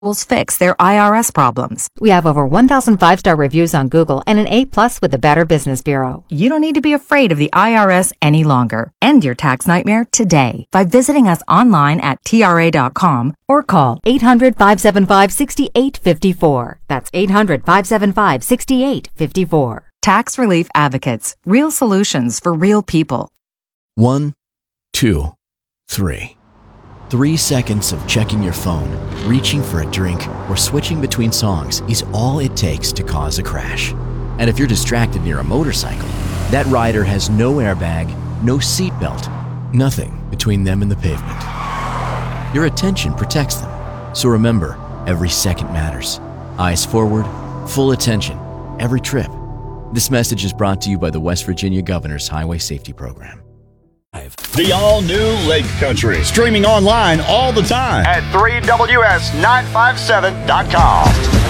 fix their IRS problems. We have over 1,000 5-star reviews on Google and an A+ with the Better Business Bureau. You don't need to be afraid of the IRS any longer. End your tax nightmare today by visiting us online at TRA.com or call 800-575-6854. That's 800-575-6854. Tax Relief Advocates. Real solutions for real people. 1, 2, 3. 3 seconds of checking your phone, reaching for a drink, or switching between songs is all it takes to cause a crash. And if you're distracted near a motorcycle, that rider has no airbag, no seatbelt, nothing between them and the pavement. Your attention protects them. So remember, every second matters. Eyes forward, full attention, every trip. This message is brought to you by the West Virginia Governor's Highway Safety Program. The all-new Lake Country, streaming online all the time at 3ws957.com.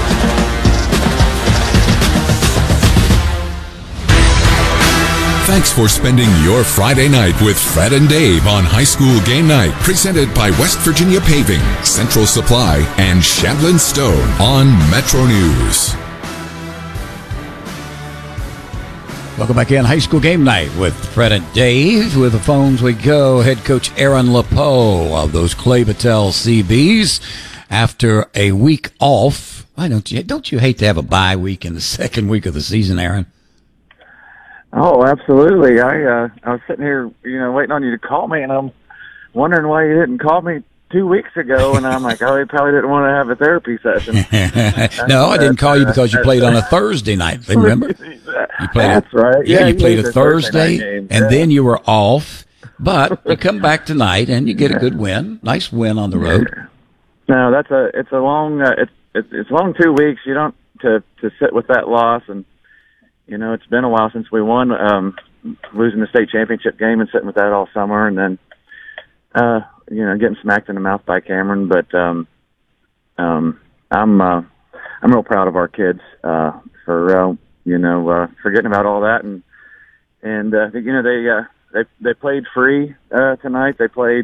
Thanks for spending your Friday night with Fred and Dave on High School Game Night, presented by West Virginia Paving, Central Supply, and Shandlin Stone on Metro News. Welcome back in High School Game Night with Fred and Dave. With the phones we go. Head coach Aaron LePeau of those Clay Battelle CBs. After a week off, don't you hate to have a bye week in the second week of the season, Aaron? Oh, absolutely. I was sitting here, waiting on you to call me, and I'm wondering why you didn't call me 2 weeks ago, and I'm like, oh, he probably didn't want to have a therapy session. No, I didn't call you because you played on a Thursday night. Remember? You played That's right. Yeah, you played a Thursday, and then you were off. But you come back tonight, and you get a good win. Nice win on the road. No, it's a long 2 weeks. You don't to sit with that loss, and it's been a while since we won, losing the state championship game and sitting with that all summer, and then getting smacked in the mouth by Cameron. But I'm real proud of our kids for forgetting about all that, and I think they played free tonight. They played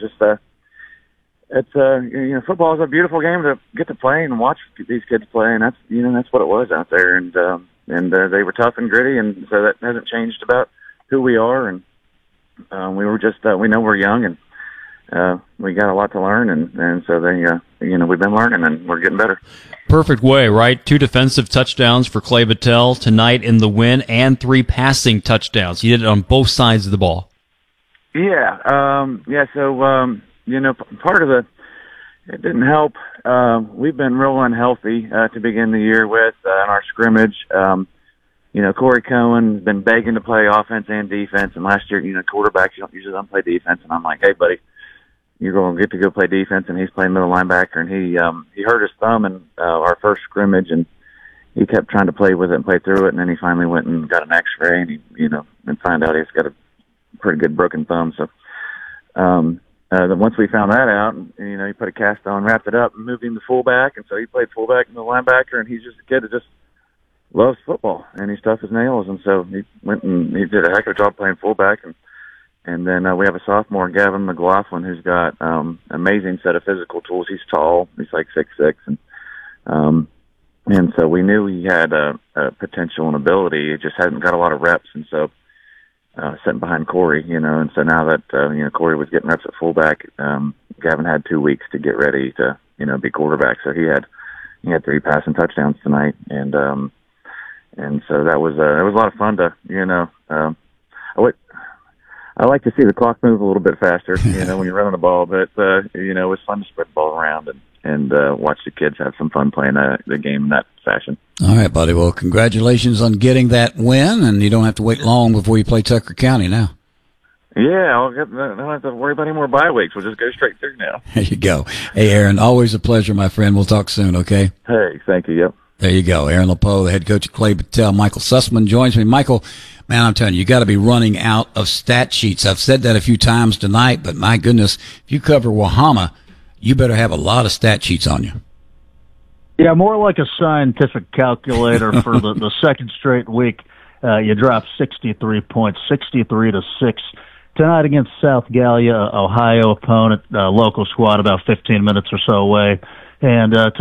football is a beautiful game to get to play and watch these kids play, and that's what it was out there, and they were tough and gritty, and so that hasn't changed about who we are, and we were just we know we're young, and we got a lot to learn, and so we've been learning, and we're getting better. Perfect way, right? 2 defensive touchdowns for Clay Battelle tonight in the win, and 3 passing touchdowns. You did it on both sides of the ball. Yeah. So, part of it didn't help. We've been real unhealthy to begin the year with in our scrimmage. Corey Cohen's been begging to play offense and defense, and last year, quarterbacks, you don't usually play defense, and I'm like, hey, buddy, you're going to get to go play defense, and he's playing middle linebacker, and he hurt his thumb in our first scrimmage, and he kept trying to play with it and play through it, and then he finally went and got an X-ray, and he and found out he's got a pretty good broken thumb. So then once we found that out, he put a cast on, wrapped it up, and moved him to fullback, and so he played fullback and the linebacker, and he's just a kid that just loves football, and he's tough as nails, and so he went and he did a heck of a job playing fullback, and then we have a sophomore, Gavin McLaughlin, who's got amazing set of physical tools. He's tall, he's like 6'6", and so we knew he had a potential and ability. He just hadn't got a lot of reps, and so sitting behind Corey, and so now that Corey was getting reps at fullback, Gavin had 2 weeks to get ready to be quarterback. So he had 3 passing touchdowns tonight, and so that was it was a lot of fun to I like to see the clock move a little bit faster, when you're running the ball. But it was fun to spread the ball around and watch the kids have some fun playing the game in that fashion. All right, buddy. Well, congratulations on getting that win, and you don't have to wait long before you play Tucker County now. Yeah, I don't have to worry about any more bye weeks. We'll just go straight through now. There you go. Hey, Aaron, always a pleasure, my friend. We'll talk soon, okay? Hey, thank you. Yep. There you go. Aaron LePeau, the head coach of Clay Battelle. Michael Sussman joins me. Michael, man, I'm telling you, you got to be running out of stat sheets. I've said that a few times tonight, but my goodness, if you cover Wahama, you better have a lot of stat sheets on you. Yeah, more like a scientific calculator for the second straight week. You dropped 63 points, 63-6. Tonight against South Gallia, Ohio opponent, local squad about 15 minutes or so away. And